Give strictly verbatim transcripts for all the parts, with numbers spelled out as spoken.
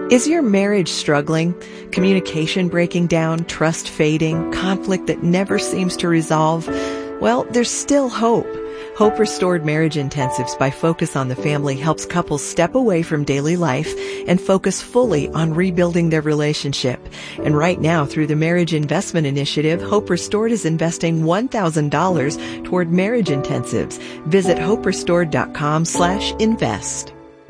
Is your marriage struggling? Communication breaking down, trust fading, conflict that never seems to resolve? Well, there's still hope. Hope Restored Marriage Intensives by Focus on the Family helps couples step away from daily life and focus fully on rebuilding their relationship. And right now, through the Marriage Investment Initiative, Hope Restored is investing one thousand dollars toward marriage intensives. Visit hope restored dot com slash invest.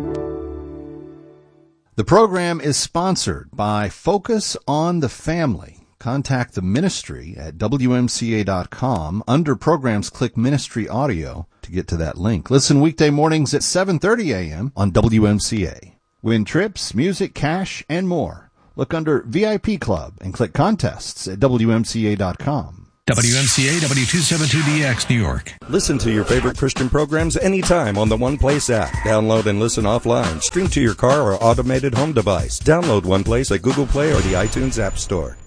The program is sponsored by Focus on the Family. Contact the ministry at W M C A dot com. Under programs, click Ministry Audio to get to that link. Listen weekday mornings at seven thirty a.m. on W M C A. Win trips, music, cash, and more. Look under V I P Club and click Contests at W M C A dot com. W M C A W two seventy-two D X, New York. Listen to your favorite Christian programs anytime on the One Place app. Download and listen offline. Stream to your car or automated home device. Download One Place at Google Play or the iTunes App Store.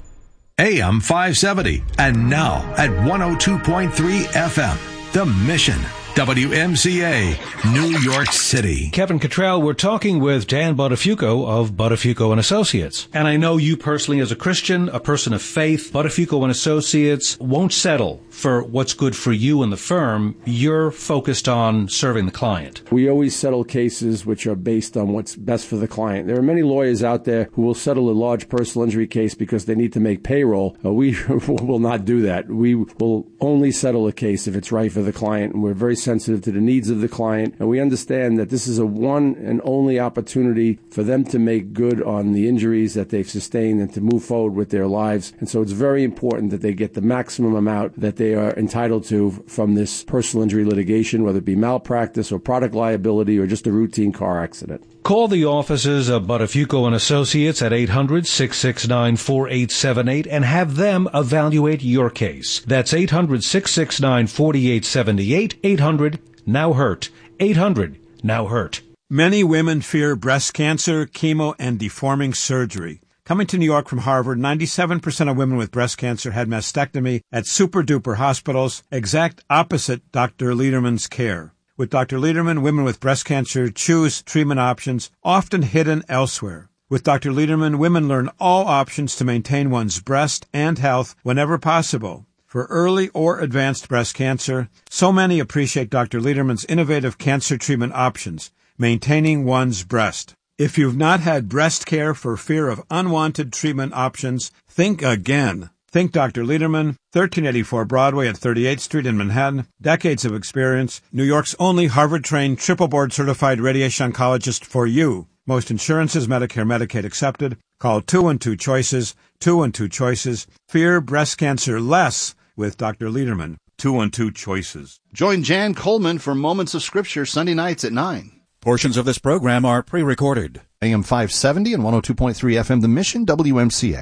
A M five seventy, and now at one oh two point three F M, The Mission. W M C A, New York City. Kevin Cottrell, we're talking with Dan Buttafuoco of Buttafuoco and Associates. And I know you personally as a Christian, a person of faith, Buttafuoco and Associates won't settle for what's good for you and the firm. You're focused on serving the client. We always settle cases which are based on what's best for the client. There are many lawyers out there who will settle a large personal injury case because they need to make payroll. Uh, we will not do that. We will only settle a case if it's right for the client, and we're very sensitive to the needs of the client, and we understand that this is a one and only opportunity for them to make good on the injuries that they've sustained and to move forward with their lives. And so it's very important that they get the maximum amount that they are entitled to from this personal injury litigation, whether it be malpractice or product liability or just a routine car accident. Call the offices of Buttafuoco and Associates at eight hundred, six six nine, four eight seven eight and have them evaluate your case. That's eight hundred, six six nine, four eight seven eight, eight hundred, now hurt, eight hundred, now hurt. Many women fear breast cancer, chemo, and deforming surgery. Coming to New York from Harvard, ninety-seven percent of women with breast cancer had mastectomy at super-duper hospitals, exact opposite Doctor Lederman's care. With Doctor Lederman, women with breast cancer choose treatment options often hidden elsewhere. With Doctor Lederman, women learn all options to maintain one's breast and health whenever possible. For early or advanced breast cancer, so many appreciate Doctor Lederman's innovative cancer treatment options, maintaining one's breast. If you've not had breast care for fear of unwanted treatment options, think again. Think Doctor Lederman, thirteen eighty-four Broadway at thirty-eighth Street in Manhattan. Decades of experience. New York's only Harvard-trained, triple-board certified radiation oncologist for you. Most insurances, Medicare, Medicaid accepted. Call two one two choices, two one two choices. Fear breast cancer less with Doctor Lederman. two one two choices. Join Jan Coleman for Moments of Scripture Sunday nights at nine. Portions of this program are pre-recorded. A M five seventy and one oh two point three F M, The Mission, W M C A.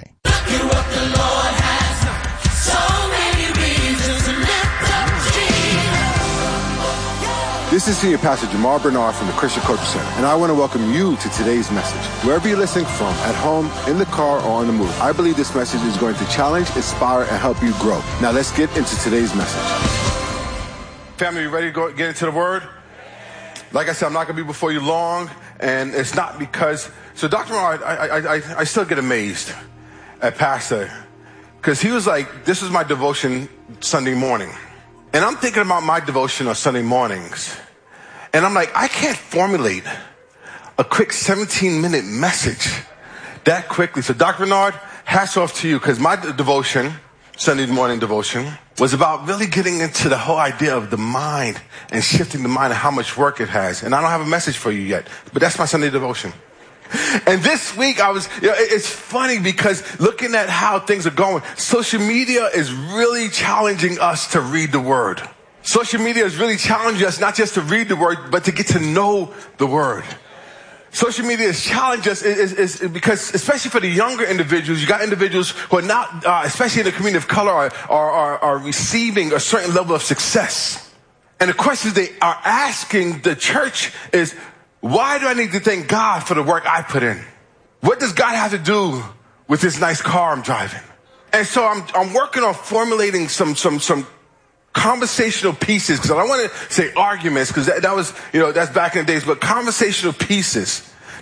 This is Senior Pastor Jamar Bernard from the Christian Culture Center, and I want to welcome you to today's message. Wherever you're listening from, at home, in the car, or on the move, I believe this message is going to challenge, inspire, and help you grow. Now let's get into today's message. Family, you ready to go get into the Word? Like I said, I'm not going to be before you long, and it's not because... So Doctor Bernard, I, I, I, I still get amazed at Pastor, because he was like, this is my devotion Sunday morning. And I'm thinking about my devotion on Sunday mornings. And I'm like, I can't formulate a quick seventeen minute message that quickly. So Doctor Bernard, hats off to you, because my devotion, Sunday morning devotion, was about really getting into the whole idea of the mind and shifting the mind and how much work it has. And I don't have a message for you yet, but that's my Sunday devotion. And this week I was, you know, it's funny because looking at how things are going, social media is really challenging us to read the Word. Social media is really challenging us not just to read the Word, but to get to know the Word. Social media is challenging us is, is, is because, especially for the younger individuals, you got individuals who are not, uh, especially in the community of color, are, are, are, are receiving a certain level of success. And the questions they are asking the church is, why do I need to thank God for the work I put in? What does God have to do with this nice car I'm driving? And so I'm I'm working on formulating some some some conversational pieces, because I don't want to say arguments, because that, that was, you know, that's back in the days, but conversational pieces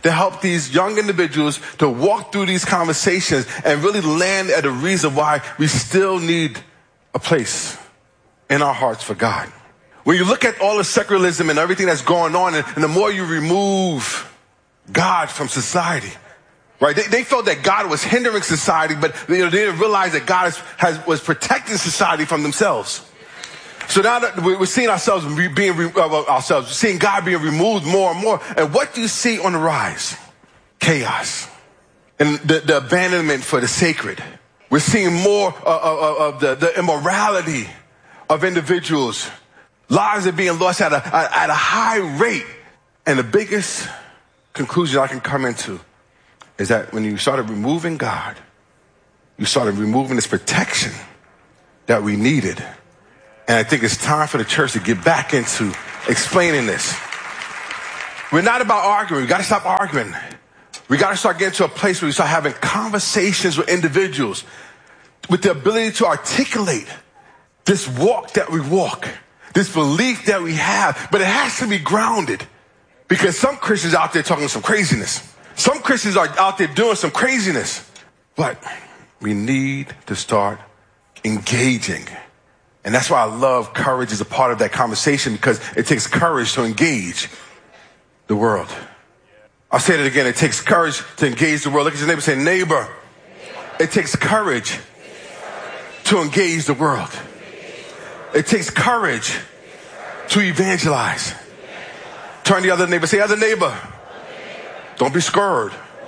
to help these young individuals to walk through these conversations and really land at a reason why we still need a place in our hearts for God. When you look at all the secularism and everything that's going on, and, and the more you remove God from society, right? They, they felt that God was hindering society, but you know, they didn't realize that God is, has, was protecting society from themselves. So now that we're seeing ourselves being uh, ourselves, seeing God being removed more and more. And what do you see on the rise? Chaos and the, the abandonment for the sacred. We're seeing more uh, uh, of the, the immorality of individuals. Lives are being lost at a at a high rate. And the biggest conclusion I can come into is that when you started removing God, you started removing this protection that we needed. And I think it's time for the church to get back into explaining this. We're not about arguing. We got to stop arguing. We got to start getting to a place where we start having conversations with individuals with the ability to articulate this walk that we walk, this belief that we have. But it has to be grounded, because some Christians out there talking some craziness. Some Christians are out there doing some craziness. But we need to start engaging. And that's why I love courage as a part of that conversation, because it takes courage to engage the world. I'll say it again. It takes courage to engage the world. Look at your neighbor and say, neighbor, it takes courage to engage the world. It takes courage to evangelize. Turn to the other neighbor. Say, other neighbor, don't be scared.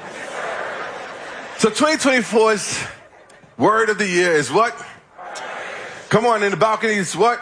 So twenty twenty-four's word of the year is what? Come on, in the balconies, what?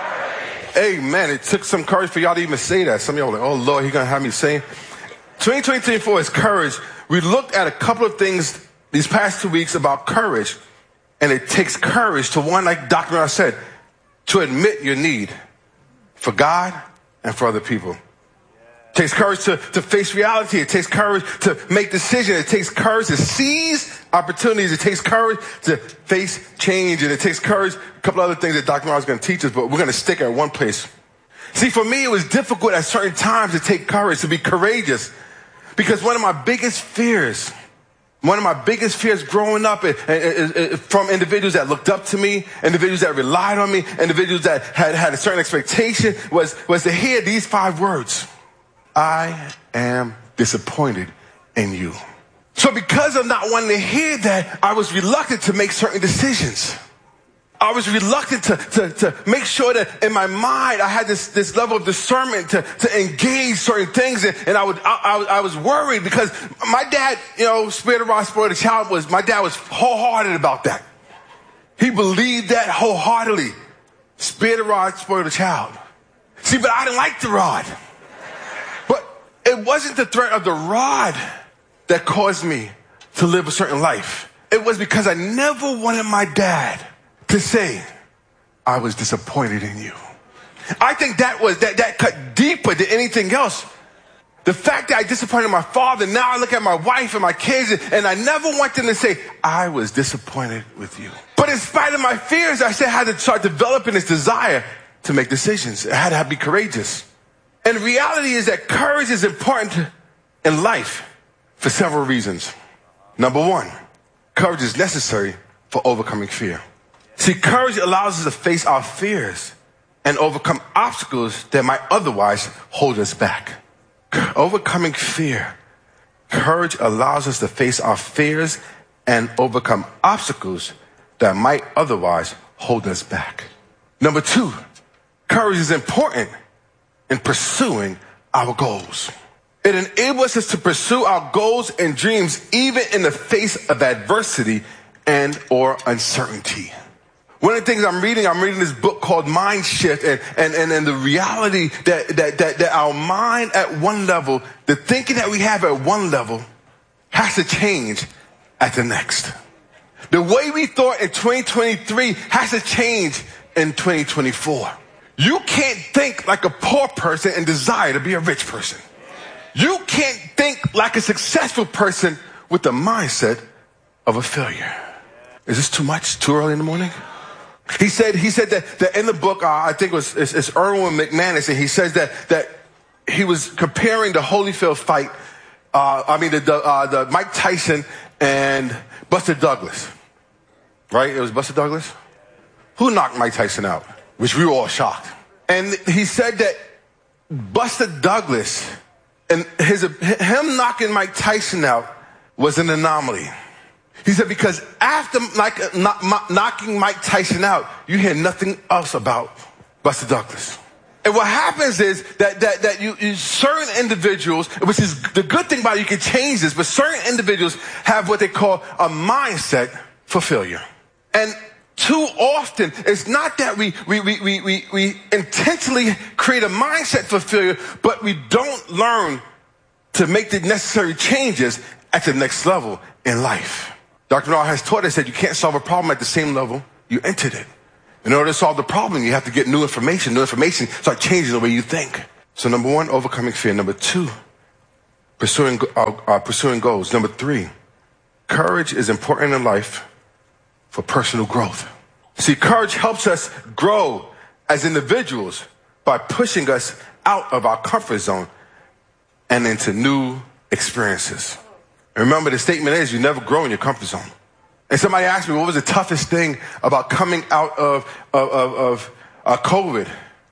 Amen. It took some courage for y'all to even say that. Some of y'all are like, oh, Lord, he's going to have me saying. twenty twenty-four is courage. We looked at a couple of things these past two weeks about courage. And it takes courage to, one, like Doctor Miller said, to admit your need for God and for other people. It takes courage to, to face reality. It takes courage to make decisions. It takes courage to seize opportunities. It takes courage to face change. And it takes courage, a couple other things that Doctor Miller is going to teach us, but we're going to stick at one place. See, for me, it was difficult at certain times to take courage, to be courageous. Because one of my biggest fears, one of my biggest fears growing up is, is, is from individuals that looked up to me, individuals that relied on me, individuals that had, had a certain expectation, was, was to hear these five words. I am disappointed in you. So because of not wanting to hear that, I was reluctant to make certain decisions. I was reluctant to, to, to make sure that in my mind I had this, this level of discernment to, to engage certain things. And, and I, would, I, I was worried because my dad, you know, Spirit of God, Spoiled the Child, was, my dad was wholehearted about that. He believed that wholeheartedly. Spirit of God, Spoiled the Child. See, but I didn't like the rod. But it wasn't the threat of the rod that caused me to live a certain life. It was because I never wanted my dad to say, I was disappointed in you. I think that was, that, that cut deeper than anything else. The fact that I disappointed my father, now I look at my wife and my kids, and I never want them to say, I was disappointed with you. But in spite of my fears, I still had to start developing this desire to make decisions. I had to be courageous. And the reality is that courage is important in life for several reasons. Number one, courage is necessary for overcoming fear. See, courage allows us to face our fears and overcome obstacles that might otherwise hold us back. Overcoming fear. Courage allows us to face our fears and overcome obstacles that might otherwise hold us back. Number two, courage is important in pursuing our goals. It enables us to pursue our goals and dreams even in the face of adversity and or uncertainty. One of the things I'm reading, I'm reading this book called Mind Shift, and, and, and, and the reality that, that, that, that our mind at one level, the thinking that we have at one level, has to change at the next. The way we thought in twenty twenty-three has to change in twenty twenty-four. You can't think like a poor person and desire to be a rich person. You can't think like a successful person with the mindset of a failure. Is this too much? Too early in the morning? He said, he said that, that in the book, uh, I think it was, it's, it's Erwin McManus, and he says that, that he was comparing the Holyfield fight uh, I mean, the, the, uh, the Mike Tyson and Buster Douglas, right? It was Buster Douglas who knocked Mike Tyson out, which we were all shocked. And he said that Buster Douglas and his, him knocking Mike Tyson out was an anomaly. He said because after like, knock, knocking Mike Tyson out, you hear nothing else about Buster Douglas. And what happens is that that that you, you certain individuals, which is the good thing about it, you can change this, but certain individuals have what they call a mindset for failure. And too often, it's not that we we we we we, we intentionally create a mindset for failure, but we don't learn to make the necessary changes at the next level in life. Doctor Bernard has taught us that you can't solve a problem at the same level you entered it. In order to solve the problem, you have to get new information. New information start changing the way you think. So number one, overcoming fear. Number two, pursuing uh, uh, pursuing goals. Number three, courage is important in life for personal growth. See, courage helps us grow as individuals by pushing us out of our comfort zone and into new experiences. And remember, the statement is you never grow in your comfort zone. And somebody asked me, what was the toughest thing about coming out of, of, of, of uh, COVID?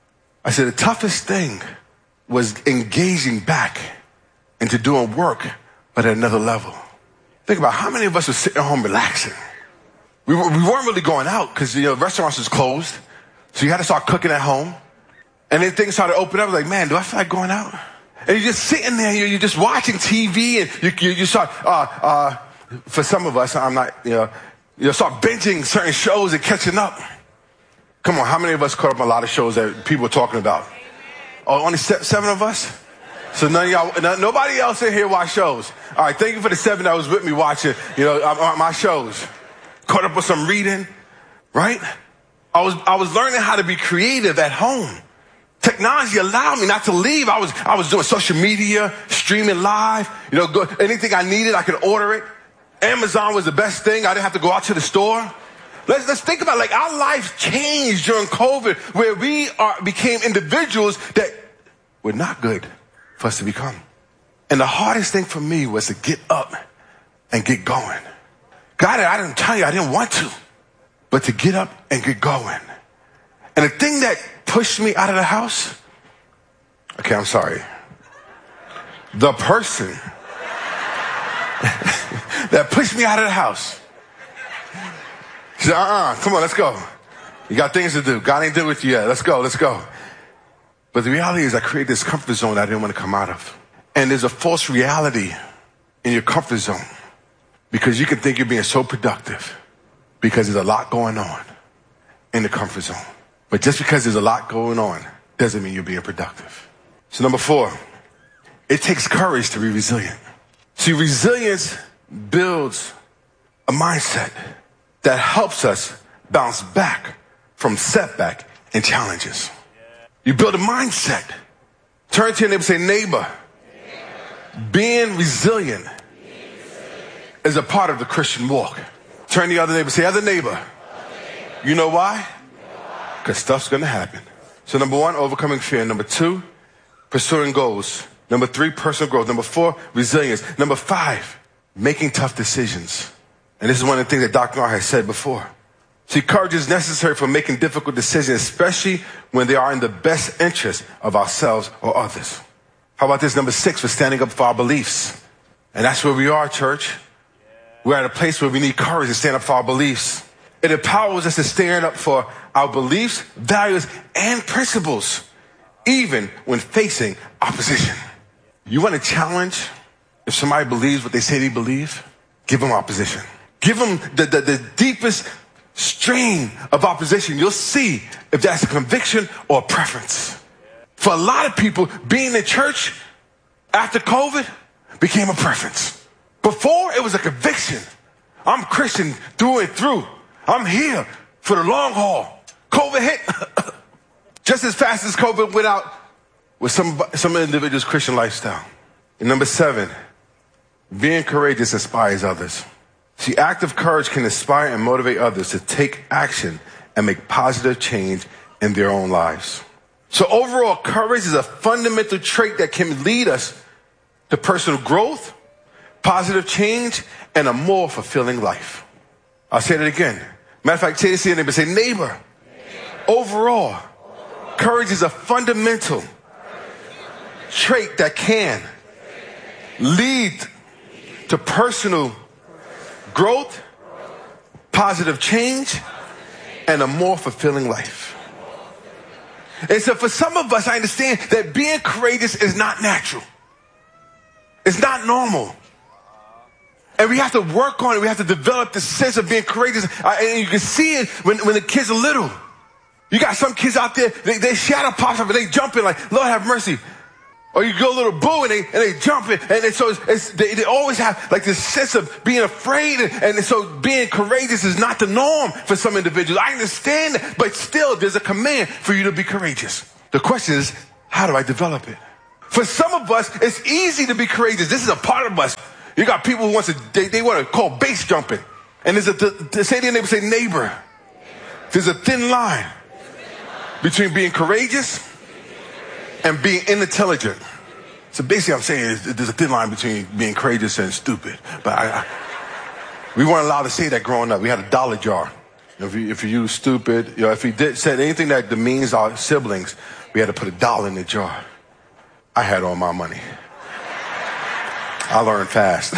I said, the toughest thing was engaging back into doing work, but at another level. Think about how many of us were sitting at home relaxing. We, were, we weren't really going out because, you know, restaurants was closed. So you had to start cooking at home. And then things started opening up. I was like, man, do I feel like going out? And you're just sitting there, you're, you're just watching T V, and you, you, you start, uh, uh, for some of us, I'm not, you know, you start binging certain shows and catching up. Come on, how many of us caught up on a lot of shows that people were talking about? Oh, only se- seven of us? So none of y'all, no, nobody else in here watch shows. All right, thank you for the seven that was with me watching, you know, uh, my shows. Caught up with some reading, right? I was, I was learning how to be creative at home. Technology allowed me not to leave. I was, I was doing social media, streaming live, you know, go, anything I needed, I could order it. Amazon was the best thing. I didn't have to go out to the store. Let's, let's think about, like, our life changed during COVID, where we are, became individuals that were not good for us to become. And the hardest thing for me was to get up and get going. God, I didn't tell you I didn't want to, but to get up and get going. And the thing that pushed me out of the house, okay, I'm sorry. The person that pushed me out of the house. She said, uh-uh, come on, let's go. You got things to do. God ain't done with you yet. Let's go, let's go. But the reality is I created this comfort zone that I didn't want to come out of. And there's a false reality in your comfort zone because you can think you're being so productive because there's a lot going on in the comfort zone. But just because there's a lot going on doesn't mean you're being productive. So number four, it takes courage to be resilient. See, resilience builds a mindset that helps us bounce back from setback and challenges. You build a mindset. Turn to your neighbor and say, neighbor, being resilient is a part of the Christian walk. Turn to the other neighbor and say, other neighbor, you know why? Because stuff's going to happen. So number one, overcoming fear. Number two, pursuing goals. Number three, personal growth. Number four, resilience. Number five, making tough decisions. And this is one of the things that Doctor Bernard has said before. See, courage is necessary for making difficult decisions, especially when they are in the best interest of ourselves or others. How about this? Number six, for standing up for our beliefs. And that's where we are, church. We're at a place where we need courage to stand up for our beliefs. It empowers us to stand up for our beliefs, values, and principles, even when facing opposition. You want to challenge? If somebody believes what they say they believe, give them opposition. Give them the, the, the deepest strain of opposition. You'll see if that's a conviction or a preference. For a lot of people, being in church after COVID became a preference. Before, it was a conviction. I'm Christian through and through. I'm here for the long haul. COVID hit just as fast as COVID went out with some, some individuals' Christian lifestyle. And number seven, being courageous inspires others. See, active courage can inspire and motivate others to take action and make positive change in their own lives. So overall, courage is a fundamental trait that can lead us to personal growth, positive change, and a more fulfilling life. I'll say that again. Matter of fact, say this to your neighbor. Say, neighbor, neighbor. Overall, Overall, courage is a fundamental trait that can lead to personal growth, positive change, and a more fulfilling life. And so for some of us, I understand that being courageous is not natural. It's not normal. And we have to work on it. We have to develop this sense of being courageous. Uh, and you can see it when, when the kids are little. You got some kids out there, they, they shadow pops up and they jump in like, Lord have mercy. Or you go a little boo and they, and they jump in. And they, so it's, it's, they, they always have like this sense of being afraid. And, and so being courageous is not the norm for some individuals. I understand that, but still there's a command for you to be courageous. The question is, how do I develop it? For some of us, it's easy to be courageous. This is a part of us. You got people who want to, they, they want to call base jumping. And there's a, to say to your neighbor, say neighbor. There's a thin line between being courageous and being unintelligent. So basically I'm saying is there's a thin line between being courageous and stupid. But I, I, we weren't allowed to say that growing up. We had a dollar jar. If you, if you use stupid, you know, if we did said anything that demeans our siblings, we had to put a dollar in the jar. I had all my money. I learned fast.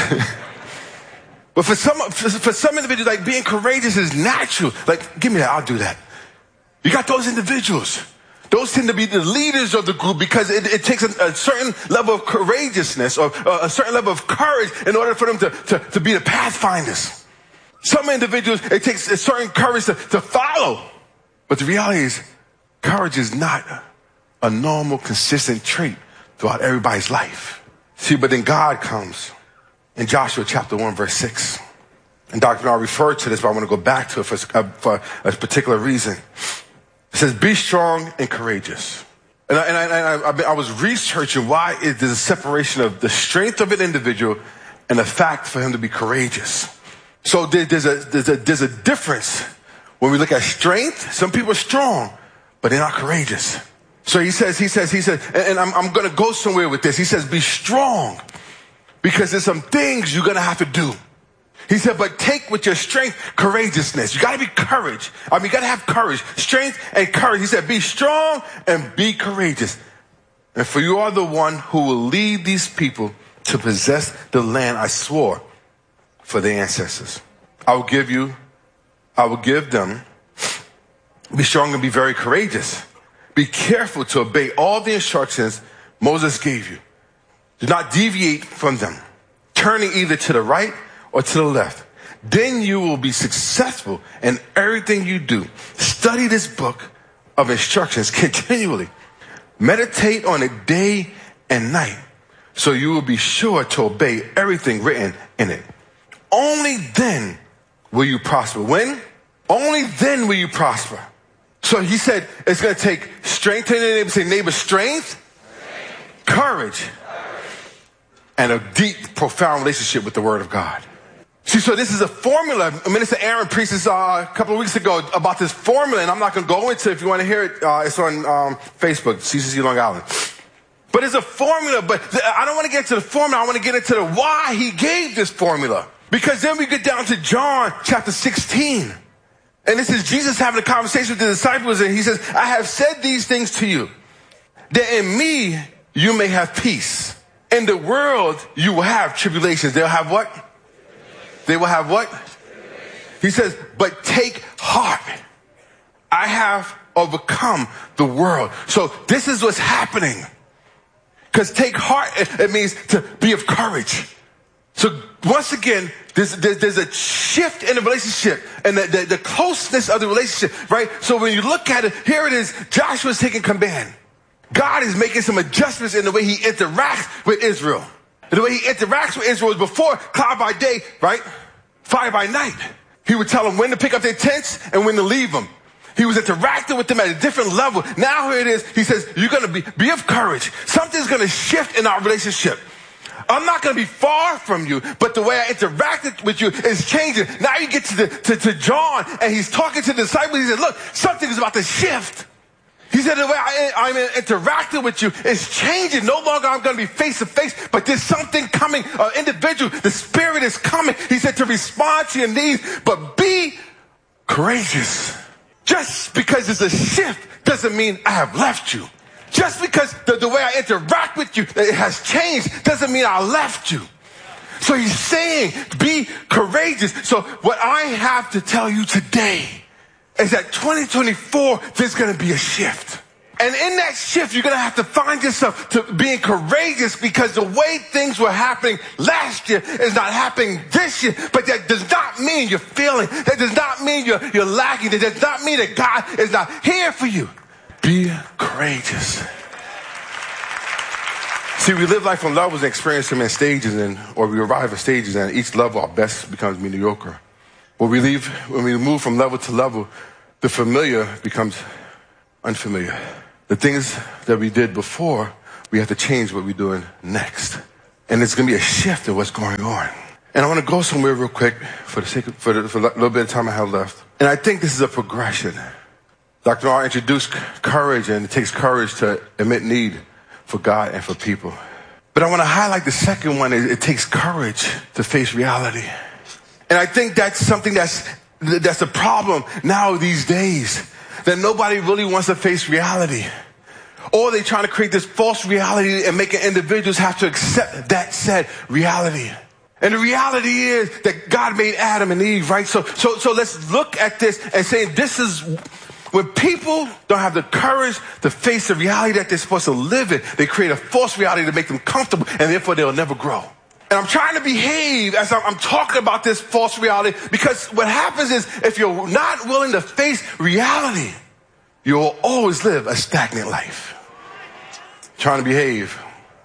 But for some, for, for some individuals, like being courageous is natural. Like, give me that, I'll do that. You got those individuals. Those tend to be the leaders of the group because it, it takes a, a certain level of courageousness or uh, a certain level of courage in order for them to, to, to be the pathfinders. Some individuals, it takes a certain courage to, to follow. But the reality is, courage is not a normal, consistent trait throughout everybody's life. See, but then God comes in Joshua chapter one, verse six. And Doctor Bernard referred to this, but I want to go back to it for, uh, for a particular reason. It says, be strong and courageous. And I, and I, and I, I, I was researching why it, there's a separation of the strength of an individual and the fact for him to be courageous. So there, there's, a, there's, a, there's a difference when we look at strength. Some people are strong, but they're not courageous. So he says, he says, he says, and, and I'm, I'm going to go somewhere with this. He says, be strong because there's some things you're going to have to do. He said, but take with your strength courageousness. You got to be courage. I mean, you got to have courage, strength and courage. He said, be strong and be courageous. And for you are the one who will lead these people to possess the land I swore for their ancestors. I will give you, I will give them, be strong and be very courageous. Be careful to obey all the instructions Moses gave you. Do not deviate from them, turning either to the right or to the left. Then you will be successful in everything you do. Study this book of instructions continually. Meditate on it day and night, so you will be sure to obey everything written in it. Only then will you prosper. When? Only then will you prosper. So he said it's going to take strength. To the neighbor, say neighbor, strength, strength. Courage, courage, and a deep, profound relationship with the Word of God. See, so this is a formula. Minister Aaron preached this uh, a couple of weeks ago about this formula, and I'm not going to go into it. If you want to hear it, uh, it's on um, Facebook, C C C Long Island. But it's a formula, but th- I don't want to get into the formula. I want to get into the why he gave this formula. Because then we get down to John chapter sixteen. And this is Jesus having a conversation with the disciples, and he says, I have said these things to you, that in me you may have peace. In the world you will have tribulations. They'll have what? They will have what? He says, but take heart. I have overcome the world. So this is what's happening. Because take heart, it, it means to be of courage. So once again, there's, there's, there's a shift in the relationship and the, the, the closeness of the relationship, right? So when you look at it, here it is, Joshua's taking command. God is making some adjustments in the way he interacts with Israel. And the way he interacts with Israel was before cloud by day, right? Fire by night. He would tell them when to pick up their tents and when to leave them. He was interacting with them at a different level. Now here it is. He says, you're going to be, be of courage. Something's going to shift in our relationship. I'm not going to be far from you, but the way I interacted with you is changing. Now you get to, the, to, to John, and he's talking to the disciples. He said, look, something is about to shift. He said, the way I, I'm interacting with you is changing. No longer I'm going to be face to face, but there's something coming, an individual, the Spirit is coming. He said to respond to your needs, but be courageous. Just because it's a shift doesn't mean I have left you. Just because the, the way I interact with you it has changed doesn't mean I left you. So he's saying, be courageous. So what I have to tell you today is that twenty twenty-four, there's going to be a shift. And in that shift, you're going to have to find yourself to being courageous because the way things were happening last year is not happening this year. But that does not mean you're failing. That does not mean you're, you're lacking. That does not mean that God is not here for you. Be courageous. See, we live life on levels and experience them in stages, and or we arrive at stages, and at each level, our best becomes mediocre. When we leave, when we move from level to level, the familiar becomes unfamiliar. The things that we did before, we have to change what we're doing next. And it's going to be a shift in what's going on. And I want to go somewhere real quick for the sake of, for, the, for a little bit of time I have left. And I think this is a progression. Doctor R introduced courage, and it takes courage to admit need for God and for people. But I want to highlight the second one. It takes courage to face reality. And I think that's something that's that's a problem now these days, that nobody really wants to face reality. Or they're trying to create this false reality and making individuals have to accept that said reality. And the reality is that God made Adam and Eve, right? So so so let's look at this and say this is when people don't have the courage to face the reality that they're supposed to live in, they create a false reality to make them comfortable, and therefore they'll never grow. And I'm trying to behave as I'm, I'm talking about this false reality, because what happens is if you're not willing to face reality, you'll always live a stagnant life. Trying to behave.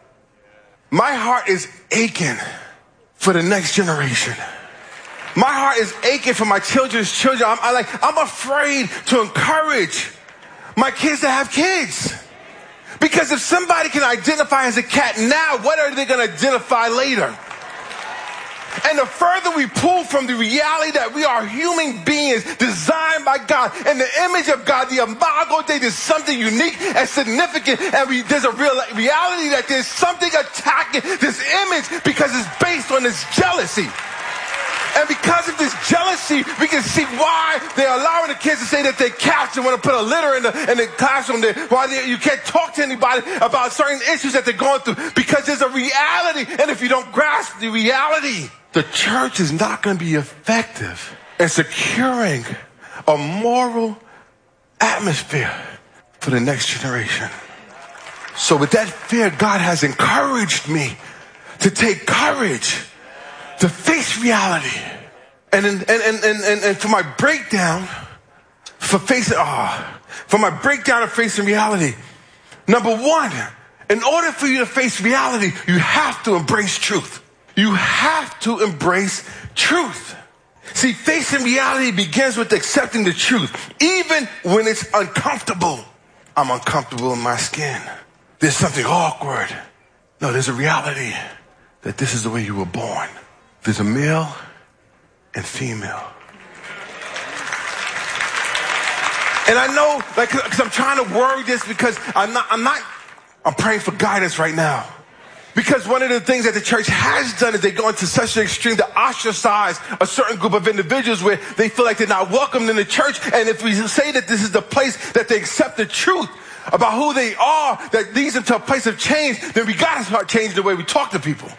My heart is aching for the next generation. My heart is aching for my children's children. I'm, I'm like, I'm afraid to encourage my kids to have kids. Because if somebody can identify as a cat now, what are they going to identify later? And the further we pull from the reality that we are human beings designed by God in the image of God, the imago Dei, there's something unique and significant, and we, there's a real reality that there's something attacking this image because it's based on this jealousy. And because of this jealousy, we can see why they're allowing the kids to say that they're cats and want to put a litter in the, in the classroom. There, why they, you can't talk to anybody about certain issues that they're going through. Because there's a reality. And if you don't grasp the reality, the church is not going to be effective in securing a moral atmosphere for the next generation. So with that fear, God has encouraged me to take courage to face reality. And, in, and, and, and, and for my breakdown, for facing, ah, oh, for my breakdown of facing reality, number one, in order for you to face reality, you have to embrace truth. You have to embrace truth. See, facing reality begins with accepting the truth, even when it's uncomfortable. I'm uncomfortable in my skin. There's something awkward. No, there's a reality that this is the way you were born. There's a male and female. And I know, like, because I'm trying to word this because I'm not, I'm not, I'm praying for guidance right now. Because one of the things that the church has done is they go into such an extreme to ostracize a certain group of individuals where they feel like they're not welcomed in the church. And if we say that this is the place that they accept the truth about who they are, that leads them to a place of change, then we got to start changing the way we talk to people.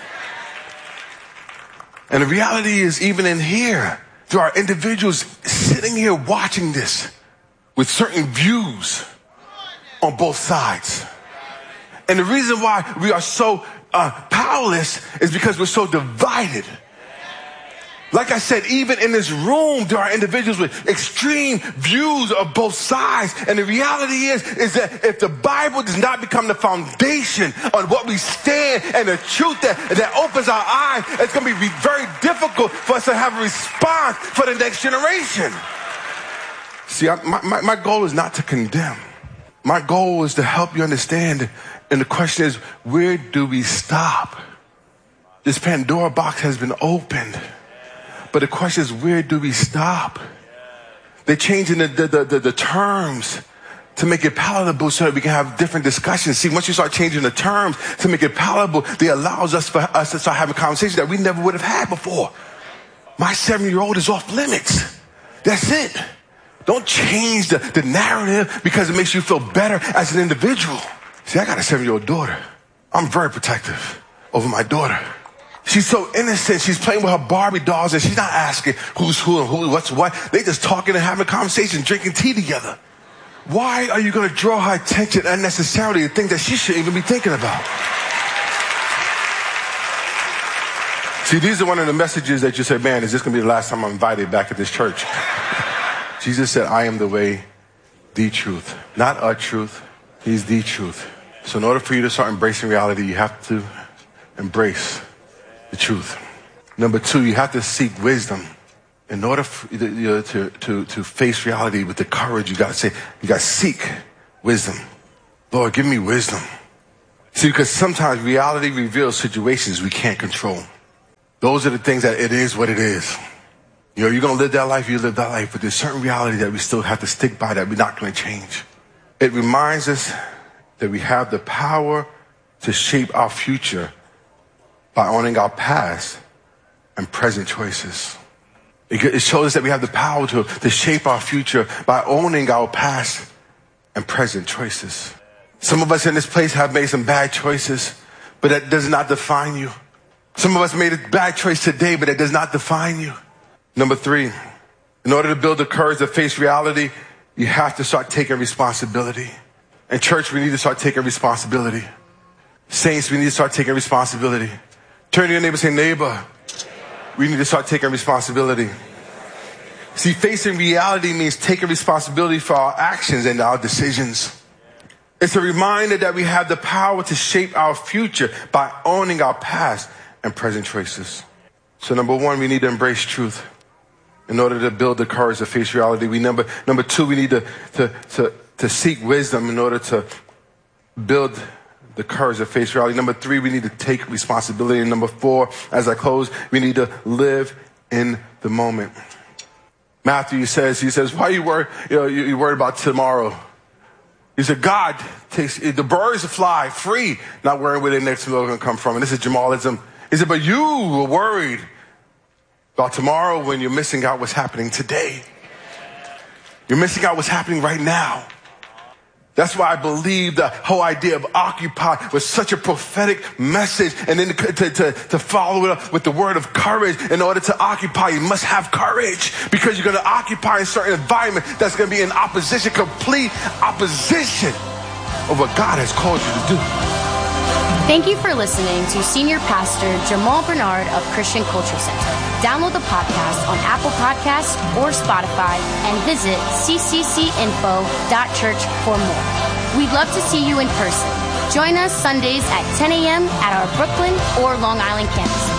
And the reality is, even in here, there are individuals sitting here watching this with certain views on both sides. And the reason why we are so uh, powerless is because we're so divided. Like I said, even in this room, there are individuals with extreme views of both sides. And the reality is, is that if the Bible does not become the foundation on what we stand and the truth that, that opens our eyes, it's going to be very difficult for us to have a response for the next generation. See, I, my, my, my goal is not to condemn. My goal is to help you understand. And the question is, where do we stop? This Pandora box has been opened. But the question is, where do we stop? They're changing the, the, the, the terms to make it palatable so that we can have different discussions. See, once you start changing the terms to make it palatable, it allows us for us to start having conversations that we never would have had before. My seven-year-old is off limits. That's it. Don't change the, the narrative because it makes you feel better as an individual. See, I got a seven-year-old daughter. I'm very protective over my daughter. She's so innocent. She's playing with her Barbie dolls and she's not asking who's who and who, what's what. They just talking and having conversations, drinking tea together. Why are you going to draw her attention unnecessarily to things that she shouldn't even be thinking about? See, these are one of the messages that you say, man, is this going to be the last time I'm invited back at this church? Jesus said, I am the way, the truth. Not a truth. He's the truth. So in order for you to start embracing reality, you have to embrace the truth. Number two, you have to seek wisdom. In order for, you know, to, to, to face reality with the courage, you got to say, you got to seek wisdom. Lord, give me wisdom. See, because sometimes reality reveals situations we can't control. Those are the things that it is what it is. You know, you're going to live that life, you live that life, but there's certain reality that we still have to stick by that we're not going to change. It reminds us that we have the power to shape our future by owning our past and present choices. It shows us that we have the power to, to shape our future by owning our past and present choices. Some of us in this place have made some bad choices, but that does not define you. Some of us made a bad choice today, but that does not define you. Number three, in order to build the courage to face reality, you have to start taking responsibility. In church, we need to start taking responsibility. Saints, we need to start taking responsibility. Turn to your neighbor and say, neighbor, we need to start taking responsibility. See, facing reality means taking responsibility for our actions and our decisions. It's a reminder that we have the power to shape our future by owning our past and present choices. So number one, we need to embrace truth in order to build the courage to face reality. We number number two, we need to to to, to seek wisdom in order to build the courage to face reality. Number three, we need to take responsibility. And number four, as I close, we need to live in the moment. Matthew says, he says, why are you worried, you know, you, you worried about tomorrow? He said, God takes, the birds fly free, not worrying where their next meal is going to come from. And this is Jamalism. He said, but you were worried about tomorrow when you're missing out what's happening today. You're missing out what's happening right now. That's why I believe the whole idea of occupy was such a prophetic message. And then to, to, to, to follow it up with the word of courage. In order to occupy, you must have courage. Because you're going to occupy a certain environment that's going to be in opposition, complete opposition of what God has called you to do. Thank you for listening to Senior Pastor Jamal Bernard of Christian Culture Center. Download the podcast on Apple Podcasts or Spotify and visit c c c info dot church for more. We'd love to see you in person. Join us Sundays at ten a.m. at our Brooklyn or Long Island campuses.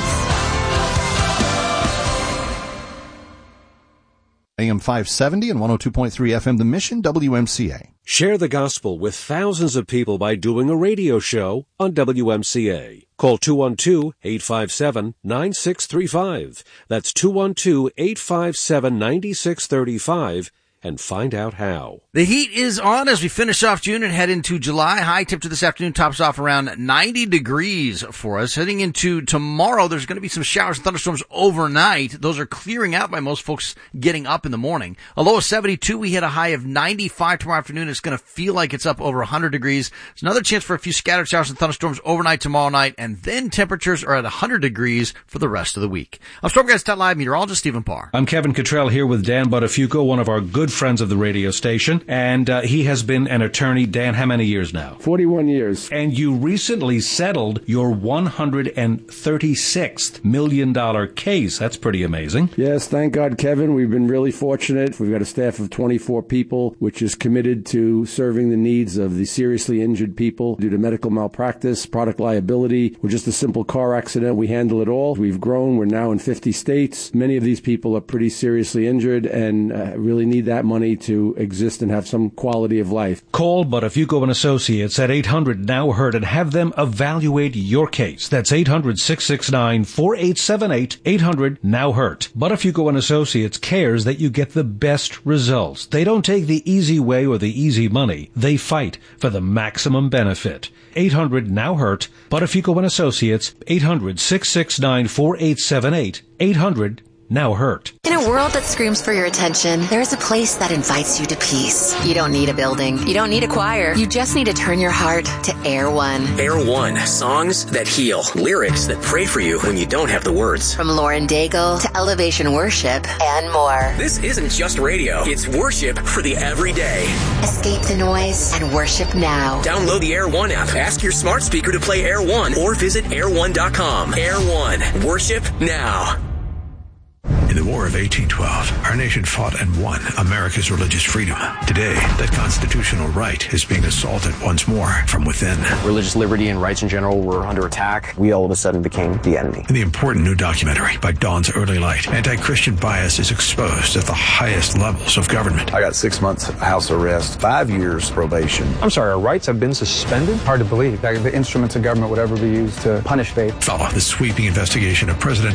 A M five seventy and one oh two point three F M The Mission, W M C A. Share the gospel with thousands of people by doing a radio show on W M C A. Call two one two, eight five seven, nine six three five. That's two one two, eight five seven, nine six three five and find out how. The heat is on as we finish off June and head into July. High temperature this afternoon tops off around ninety degrees for us. Heading into tomorrow, there's going to be some showers and thunderstorms overnight. Those are clearing out by most folks getting up in the morning. A low of seventy-two. We hit a high of ninety-five tomorrow afternoon. It's going to feel like it's up over one hundred degrees. There's another chance for a few scattered showers and thunderstorms overnight tomorrow night, and then temperatures are at one hundred degrees for the rest of the week. I'm Storm Guys Live meteorologist Stephen Parr. I'm Kevin Cottrell here with Dan Buttafuoco, one of our good friends of the radio station, and uh, he has been an attorney. Dan, how many years now? forty-one years. And you recently settled your one hundred thirty-sixth million dollars case. That's pretty amazing. Yes, thank God, Kevin. We've been really fortunate. We've got a staff of twenty-four people, which is committed to serving the needs of the seriously injured people due to medical malpractice, product liability, or just a simple car accident. We handle it all. We've grown. We're now in fifty states. Many of these people are pretty seriously injured and uh, really need that that money to exist and have some quality of life. Call Buttafuoco and Associates at eight hundred now heard and have them evaluate your case. That's eight hundred, six six nine, four eight seven eight, eight hundred now hurt. Buttafuoco and Associates cares that you get the best results. They don't take the easy way or the easy money. They fight for the maximum benefit. eight hundred now hurt. Buttafuoco and Associates, eight hundred, six six nine, four eight seven eight, eight hundred now hurt. In a world that screams for your attention, there is a place that invites you to peace. You don't need a building. You don't need a choir. You just need to turn your heart to Air One. Air One. Songs that heal. Lyrics that pray for you when you don't have the words. From Lauren Daigle to Elevation Worship and more. This isn't just radio. It's worship for the everyday. Escape the noise and worship now. Download the Air One app. Ask your smart speaker to play Air One or visit air one dot com. Air One. Worship now. In the War of eighteen twelve, our nation fought and won America's religious freedom. Today, that constitutional right is being assaulted once more from within. Religious liberty and rights in general were under attack. We all of a sudden became the enemy. In the important new documentary by Dawn's Early Light, anti-Christian bias is exposed at the highest levels of government. I got six months house arrest, five years probation. I'm sorry, our rights have been suspended? Hard to believe that the instruments of government would ever be used to punish faith. Follow the sweeping investigation of President